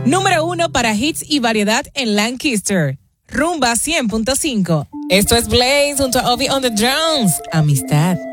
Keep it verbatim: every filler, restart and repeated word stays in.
Número uno para hits y variedad en Lancaster. Rumba cien punto cinco. Esto es Blaze junto a Obi on the drums. Amistad.